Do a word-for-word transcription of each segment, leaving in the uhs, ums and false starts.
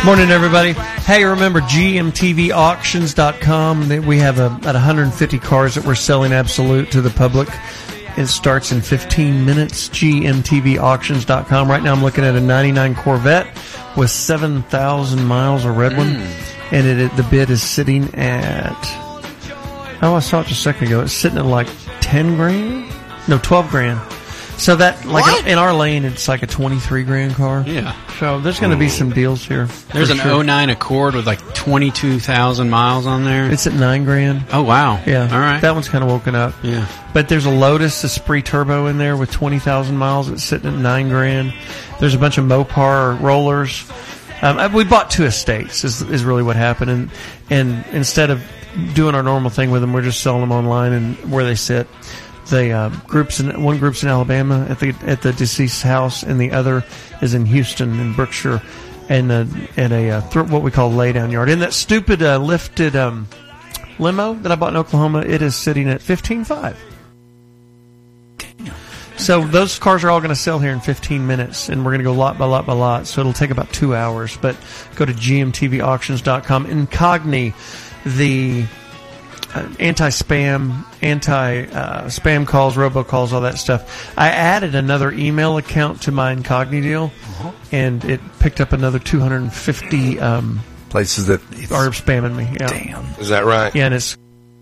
Morning, everybody. Hey, remember G M T V auctions dot com. We have a, about one hundred fifty cars that we're selling absolute to the public. It starts in fifteen minutes. G M T V auctions dot com. Right now I'm looking at a ninety-nine Corvette with seven thousand miles, a red one. Mm. And it, it, the bid is sitting at... Oh, I saw it just a second ago. It's sitting at like ten grand? No, twelve grand. So that, like What? in our lane, it's like a twenty-three grand car. Yeah. So there's going to be some deals here. There's an sure. oh nine Accord with like twenty-two thousand miles on there. It's at nine grand. Oh, wow. Yeah. All right. That one's kind of woken up. Yeah. But there's a Lotus Esprit Turbo in there with twenty thousand miles. It's sitting at nine grand. There's a bunch of Mopar rollers. Um, we bought two estates is, is really what happened. And, and instead of doing our normal thing with them, we're just selling them online and where they sit. The uh, groups in one group's in Alabama at the at the deceased's house, and the other is in Houston in Brookshire, and uh, at a uh, th- what we call laydown yard. In that stupid uh, lifted um, limo that I bought in Oklahoma, it is sitting at fifteen five. So those cars are all going to sell here in fifteen minutes, and we're going to go lot by lot by lot. So it'll take about two hours. But go to G M T V auctions dot com. Incogni, the Uh, anti-spam, anti-spam uh, calls, robocalls, all that stuff. I added another email account to my Incogni deal, uh-huh. and it picked up another two hundred fifty um, places that are spamming me. Yeah. Damn. Is that right? Yeah, and it's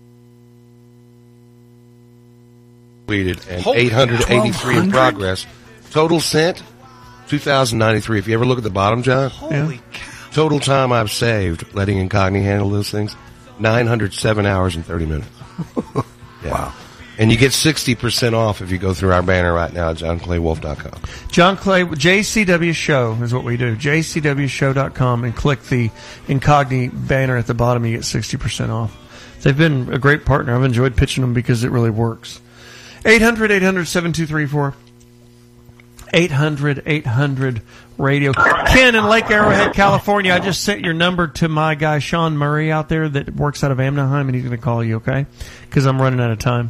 completed and eight hundred eighty-three in progress. Total sent two thousand ninety-three. If you ever look at the bottom, John, Holy yeah. cow. Total time I've saved letting Incogni handle those things. nine hundred seven hours and thirty minutes. Yeah. Wow. And you get sixty percent off if you go through our banner right now at john clay wolf dot com. John Clay, J C W Show is what we do. J C W show dot com and click the Incogni banner at the bottom. You get sixty percent off. They've been a great partner. I've enjoyed pitching them because it really works. eight hundred, eight hundred, seven two three four. eight hundred, eight hundred radio. Ken in Lake Arrowhead, California, I just sent your number to my guy Sean Murray out there that works out of Anaheim, and he's going to call you, okay? Because I'm running out of time.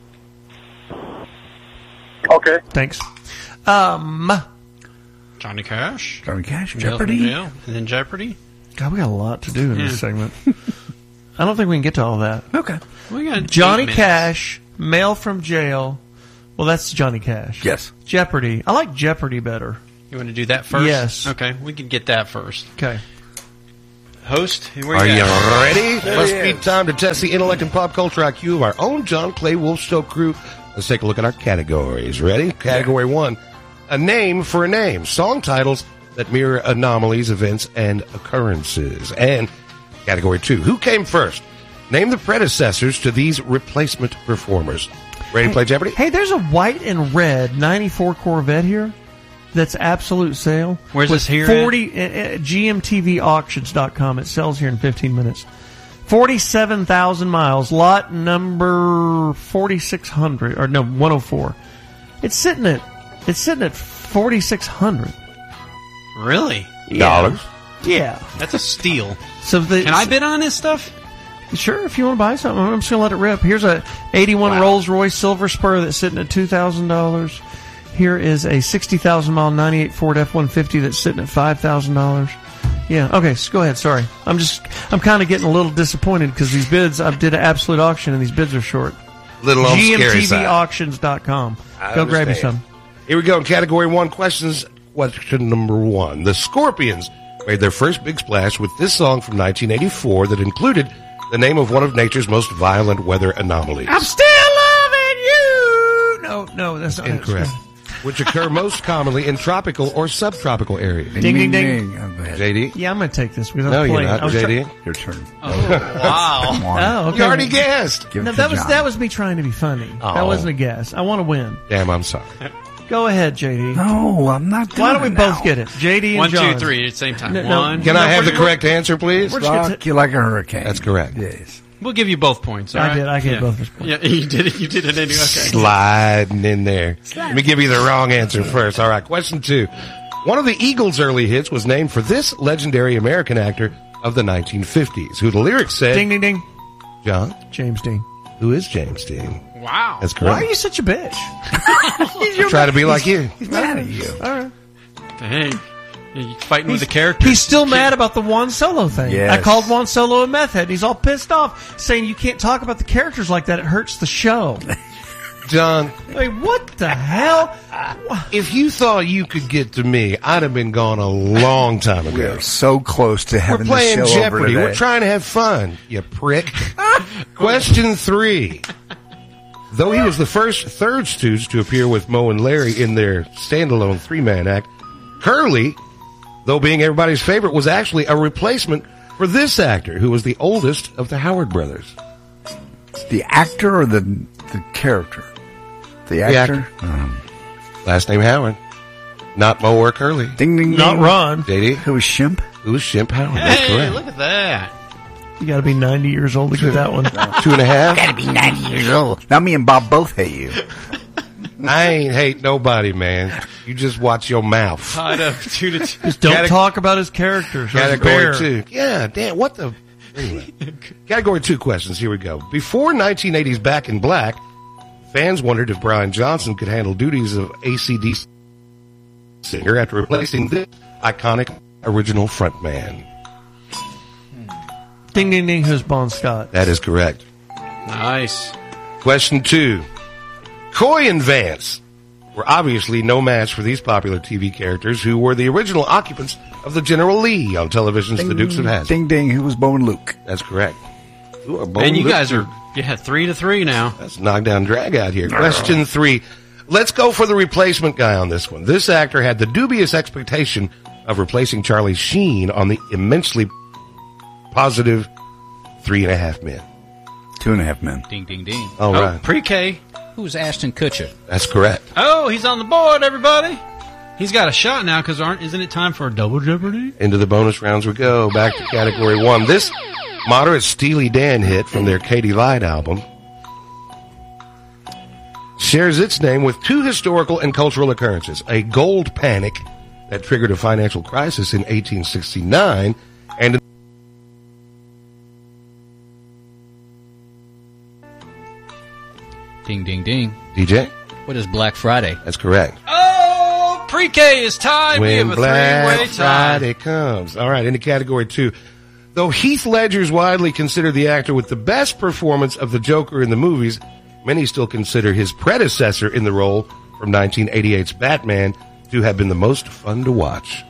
Okay. Thanks. Um, Johnny Cash. Johnny Cash. Jail- Jeopardy. Jail. And then Jeopardy. God, we got a lot to do in Yeah. this segment. I don't think we can get to all that. Okay. We got Johnny eight minutes. Cash, mail from jail. Well, that's Johnny Cash. Yes. Jeopardy. I like Jeopardy better. You want to do that first? Yes. Okay, we can get that first. Okay. Host, where Are you you at? ready? It must be time to test the intellect and pop culture I Q of our own John Clay Wolf Show crew. Let's take a look at our categories. Ready? Category yeah. one, a name for a name. Song titles that mirror anomalies, events, and occurrences. And category two, who came first? Name the predecessors to these replacement performers. Ready to play Jeopardy? Hey, there's a white and red ninety-four Corvette here that's absolute sale. Where's with this here forty at? At G M T V auctions dot com. It sells here in fifteen minutes. forty-seven thousand miles. Lot number forty-six hundred. Or no, one oh four. It's sitting at, it's sitting at forty-six hundred. Really? Yeah. Dollars? Yeah. That's a steal. So the, Can I bid on this stuff? Sure, if you want to buy something. I'm just going to let it rip. Here's a eighty-one Wow. Rolls-Royce Silver Spur that's sitting at two thousand dollars. Here is a sixty thousand mile ninety-eight Ford F one fifty that's sitting at five thousand dollars. Yeah, okay, so go ahead. Sorry. I'm just, I'm kind of getting a little disappointed because these bids, I did an absolute auction and these bids are short. Little on the G M scary T V side. auctions dot com. I Go grab you understand. some. Here we go. In category one, questions. Question number one. The Scorpions made their first big splash with this song from nineteen eighty-four that included the name of one of nature's most violent weather anomalies. I'm still loving you. No, no, that's not Incorrect. Which occur most commonly in tropical or subtropical areas. Ding, ding, ding. Oh, go ahead. J D? Yeah, I'm going to take this. We don't No, play. you're not. I was J D? try- Your turn. Oh, wow. Come on. Oh, okay. You already guessed. Give No, it to that was John. that was me trying to be funny. That Oh. wasn't a guess. I want to win. Damn, I'm sorry. Go ahead, J D. No, I'm not doing Why don't we it both now. get it? J D and One, John. two, three at the same time. No, no. One. Can No, I have we're- the correct answer, please? We're just gonna Rock you like a hurricane. That's correct. Yes. We'll give you both points. All I right? did. I gave yeah. both his points. Yeah, you did it. You did it anyway. Okay. Sliding in there. Let me give you the wrong answer first. All right, question two. One of the Eagles' early hits was named for this legendary American actor of the nineteen fifties, who the lyrics said... Ding, ding, ding. John? James Dean. Who is James Dean? Wow. That's Why are correct. you such a bitch? Try to be like you. He's mad at you. All right. Dang. You're fighting He's, with the characters. he's still You mad can't- about the Juan Solo thing. Yes. I called Juan Solo a meth head. He's all pissed off, saying you can't talk about the characters like that. It hurts the show. John, Like, what the hell? if you thought you could get to me, I'd have been gone a long time We ago. are so close to We're having playing the show over Jeopardy. today. We're trying to have fun, you prick. Question three. Though he was the first third Stooge to appear with Moe and Larry in their standalone three-man act, Curly, though being everybody's favorite, was actually a replacement for this actor, who was the oldest of the Howard brothers. The actor or the the character? The actor? Um, Last name Howard. Not Moe or Curly. ding, ding, Not ding. Ron. J D, Who was Shimp? who was Shimp Howard. That's Hey, correct. look at that. You got to be ninety years old to get that one. Two and a half. Gotta be ninety years old. Now me and Bob both hate you. I ain't hate nobody, man. You just watch your mouth. Tied up two to two. Just don't Cate- talk about his characters. or his bear. Category two. Yeah, damn, what the... Anyway. Category two questions. Here we go. Before nineteen eighties Back in Black, fans wondered if Brian Johnson could handle duties of A C D C singer after replacing this iconic original frontman. Ding, ding, ding. Who's Bon Scott? That is correct. Nice. Question two. Coy and Vance were obviously no match for these popular T V characters who were the original occupants of the General Lee on television's The Dukes of Hazzard. Ding, ding. Who was Bo and Luke? That's correct. Ooh, a bold And you look. guys are, yeah, three to three now. That's knockdown drag out here. Question three. Let's go for the replacement guy on this one. This actor had the dubious expectation of replacing Charlie Sheen on the immensely positive Three and a Half Men. Two and a half men. Ding, ding, ding. All oh, right. pre-K. Who's Ashton Kutcher? That's correct. Oh, he's on the board, everybody. He's got a shot now because aren't isn't it time for a double jeopardy? Into the bonus rounds we go. Back to category one. This moderate Steely Dan hit from their Katie Light album shares its name with two historical and cultural occurrences. A gold panic that triggered a financial crisis in eighteen sixty-nine and Ding, ding, ding. D J. What is Black Friday? That's correct. Oh, pre-K is tied. we When have a Black three-way tie. Friday comes. All right, into category two. Though Heath Ledger's widely considered the actor with the best performance of the Joker in the movies, many still consider his predecessor in the role from nineteen eighty-eight's Batman to have been the most fun to watch.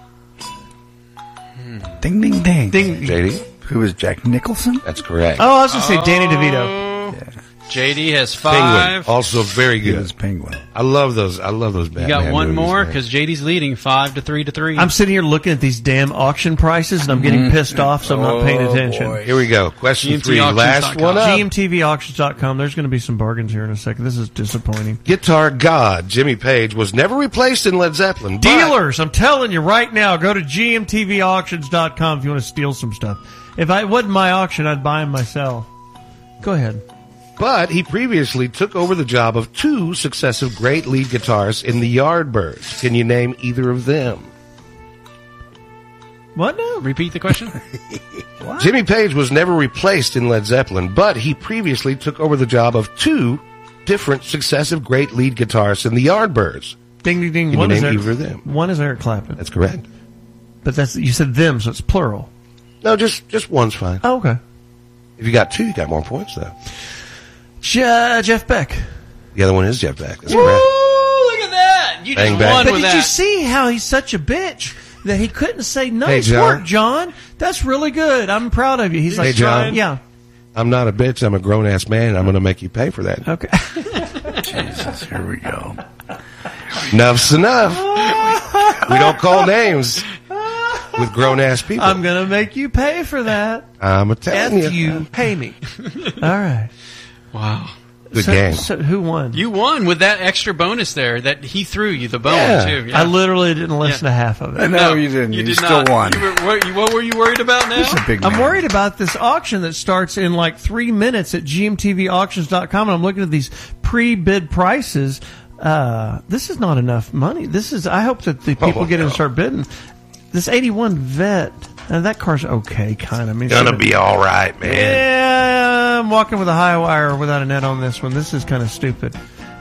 Ding, ding, ding. Ding. J D? Who was Jack Nicholson? That's correct. Oh, I was going to say Danny DeVito. J D has Penguin, five. also very He good. was Penguin. I love those. I love those Batman You got one movies, more man. because J D's leading five to three to three. I'm sitting here looking at these damn auction prices, and I'm getting pissed off, so I'm not paying Oh, attention. boy. Here we go. Question G M T three. auctions Last dot com. one up. G M T V auctions dot com. There's going to be some bargains here in a second. This is disappointing. Guitar god Jimmy Page was never replaced in Led Zeppelin. but- Dealers, I'm telling you right now, go to G M T V auctions dot com if you want to steal some stuff. If I, it wasn't my auction, I'd buy them myself. Go ahead. But he previously took over the job of two successive great lead guitarists in the Yardbirds. Can you name either of them? What now? Repeat the question. Jimmy Page was never replaced in Led Zeppelin, but he previously took over the job of two different successive great lead guitarists in the Yardbirds. Ding, ding, ding. Can One you is name Eric, either of them? One is Eric Clapton. That's correct. But that's you said them, so it's plural. No, just just one's fine. Oh, okay. If you got two, you got more points, though. Je- Jeff Beck. The other one is Jeff Beck. That's Ooh, correct. look at that! You Bang, just bang. won But with did that. you see how he's such a bitch that he couldn't say nice John. work, John? That's really good. I'm proud of you. He's like, Hey, John. yeah. I'm not a bitch. I'm a grown-ass man, and I'm going to make you pay for that. Okay. Jesus, here we go. Enough's enough. We don't call names with grown-ass people. I'm going to make you pay for that. I'm a telling F you, pay me. All right. Wow. Good so, game. So who won? You won with that extra bonus there that he threw you, the bone, Yeah. too. Yeah. I literally didn't listen Yeah. to half of I it. know you didn't. You, did still not. won. You were, what, you- what were you worried about now? He's a big I'm man. worried about this auction that starts in like three minutes at G M T V auctions dot com, and I'm looking at these pre-bid prices. Uh, this is not enough money. This is. I hope that the people Oh, get in no. and start bidding. This eighty-one Vet, uh, that car's okay, kind of. I mean, it's Gonna sort of- be all right, man. Yeah, I'm walking with a high wire without a net on this one. This is kind of stupid.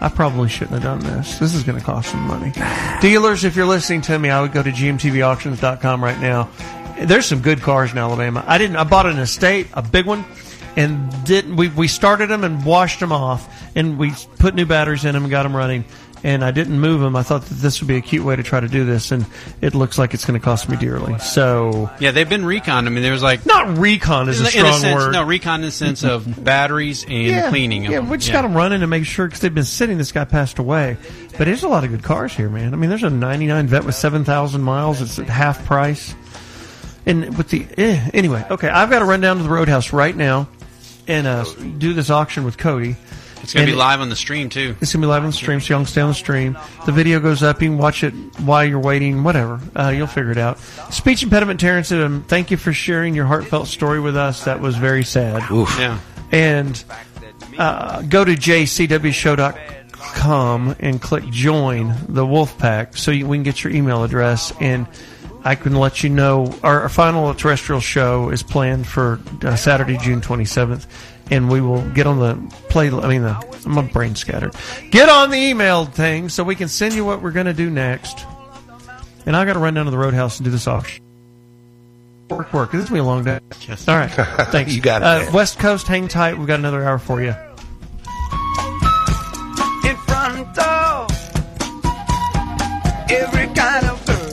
I probably shouldn't have done this. This is going to cost some money. Dealers, if you're listening to me, I would go to G M T V auctions dot com right now. There's some good cars in Alabama. I didn't. I bought an estate, a big one, and didn't. We we started them and washed them off, and we put new batteries in them and got them running. And I didn't move them. I thought that this would be a cute way to try to do this, and it looks like it's going to cost me dearly. So yeah, they've been reconned. I mean, there was like not recon is a in strong a sense, word. No, recon in the sense of batteries and yeah, cleaning. Of yeah, them. we just yeah. got them running to make sure because they've been sitting. This guy passed away, but there's a lot of good cars here, man. I mean, there's a ninety-nine Vet with seven thousand miles. It's at half price, and with the eh, anyway. Okay, I've got to run down to the Roadhouse right now and uh, do this auction with Cody. It's going to And be live on the stream, too. It's going to be live on the stream, so y'all can stay on the stream. The video goes up. You can watch it while you're waiting, whatever. Uh, you'll figure it out. Speech impediment Terrence, um, thank you for sharing your heartfelt story with us. That was very sad. Oof. Yeah. And uh, go to j c w show dot com and click join the Wolf Pack so you, we can get your email address, and I can let you know our, our final terrestrial show is planned for uh, Saturday, June twenty-seventh. And we will get on the play. I mean, the, my brain scattered. Get on the email thing so we can send you what we're going to do next. And I got to run down to the Roadhouse and do this auction. Work, work. This will be a long day. Yes. All right. Thanks. You got it, Uh, man. West Coast, hang tight. We've got another hour for you. In front of every kind of girl.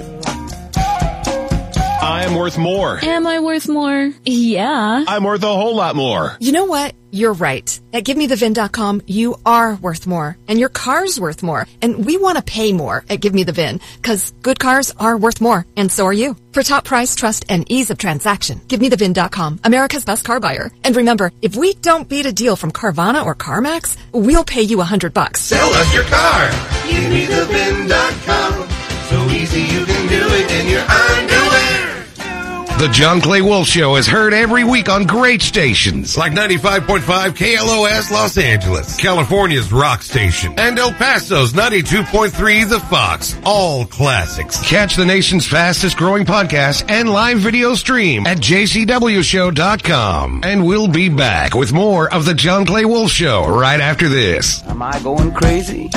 I'm worth more. Am I worth more? Yeah. I'm worth a whole lot more. You know what? You're right. At give me the vin dot com, you are worth more. And your car's worth more. And we want to pay more at Give Me The Vin, because good cars are worth more. And so are you. For top price, trust, and ease of transaction, give me the vin dot com, America's best car buyer. And remember, if we don't beat a deal from Carvana or CarMax, we'll pay you a hundred bucks. Sell us your car. Give me the vin dot com. So easy you can do it in your underwear. The John Clay Wolf Show is heard every week on great stations like ninety-five point five K L O S Los Angeles, California's rock station, and El Paso's ninety-two point three The Fox. All classics. Catch the nation's fastest growing podcast and live video stream at j c w show dot com. And we'll be back with more of the John Clay Wolf Show right after this. Am I going crazy?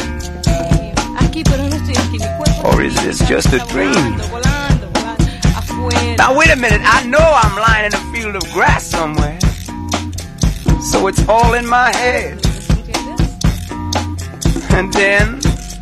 Or is this just a dream? Now wait a minute, I know I'm lying in a field of grass somewhere. So it's all in my head. And then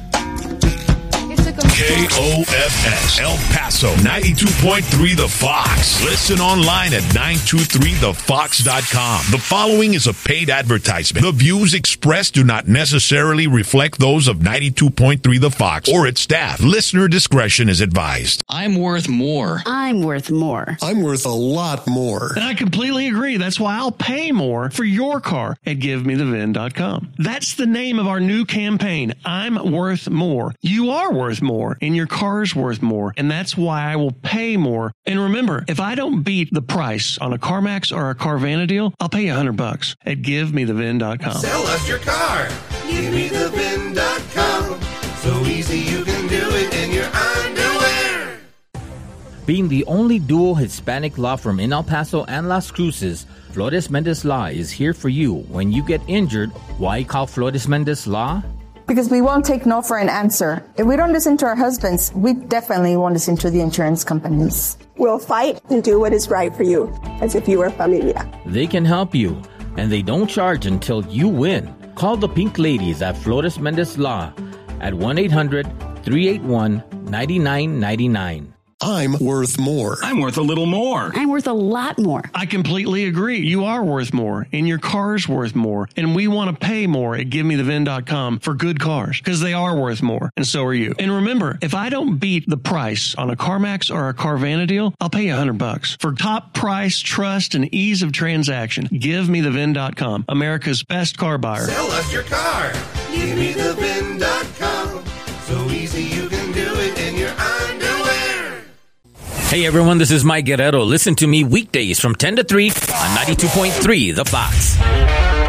K O F S El Paso ninety-two point three The Fox. Listen online at nine two three the fox dot com. The following is a paid advertisement. The views expressed do not necessarily reflect those of ninety-two point three The Fox or its staff. Listener discretion is advised. I'm worth more. I'm worth more. I'm worth a lot more. And I completely agree. That's why I'll pay more for your car at give me the vin dot com. That's the name of our new campaign. I'm worth more. You are worth more, and your car's worth more. And that's why I will pay more. And remember, if I don't beat the price on a CarMax or a Carvana deal, I'll pay you a hundred bucks at give me the vin dot com. Sell us your car. Give me the vin dot com. So easy you can do it in your underwear. Being the only dual Hispanic law firm in El Paso and Las Cruces, Flores Mendez Law is here for you. When you get injured, why call Flores Mendez Law? Because we won't take no for an answer. If we don't listen to our husbands, we definitely won't listen to the insurance companies. We'll fight and do what is right for you, as if you were familia. They can help you, and they don't charge until you win. Call the Pink Ladies at Flores Mendez Law at one eight hundred three eight one nine nine nine nine. I'm worth more. I'm worth a little more. I'm worth a lot more. I completely agree. You are worth more, and your car's worth more, and we want to pay more at give me the vin dot com for good cars, because they are worth more, and so are you. And remember, if I don't beat the price on a CarMax or a Carvana deal, I'll pay you a hundred bucks. For top price, trust, and ease of transaction, give me the vin dot com, America's best car buyer. Sell us your car. Give me the vin dot com. So easy you can do it in your underwear. Hey everyone, this is Mike Guerrero. Listen to me weekdays from ten to three on ninety-two point three The Fox.